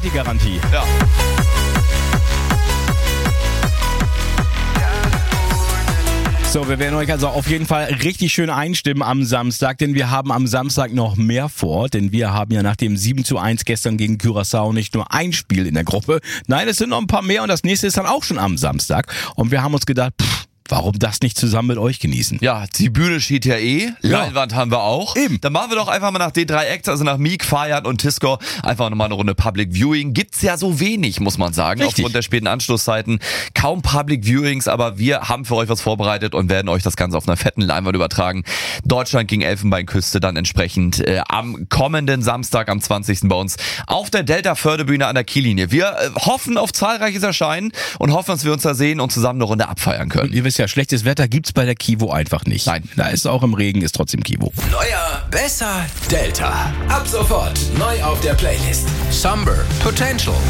die Garantie. Ja. So, wir werden euch also auf jeden Fall richtig schön einstimmen am Samstag, denn wir haben am Samstag noch mehr vor, denn wir haben ja nach dem 7:1 gestern gegen Curaçao nicht nur ein Spiel in der Gruppe, nein, es sind noch ein paar mehr und das nächste ist dann auch schon am Samstag und wir haben uns gedacht, warum das nicht zusammen mit euch genießen? Ja, die Bühne steht ja Leinwand haben wir auch. Eben. Dann machen wir doch einfach mal nach den 3 Acts, also nach Meek, Fayad und Tisco, einfach nochmal eine Runde Public Viewing. Gibt's ja so wenig, muss man sagen, Richtig. aufgrund der späten Anschlusszeiten. Kaum Public Viewings, aber wir haben für euch was vorbereitet und werden euch das Ganze auf einer fetten Leinwand übertragen. Deutschland gegen Elfenbeinküste dann entsprechend am kommenden Samstag, am 20. bei uns auf der Delta-Förderbühne an der Kiellinie. Wir hoffen auf zahlreiches Erscheinen und hoffen, dass wir uns da sehen und zusammen eine Runde abfeiern können. Und ihr wisst ja, schlechtes Wetter gibt's bei der Kivo einfach nicht. Nein. Da ist auch im Regen, ist trotzdem Kivo. Neuer, besser, Delta. Ab sofort neu auf der Playlist. Somber, Potential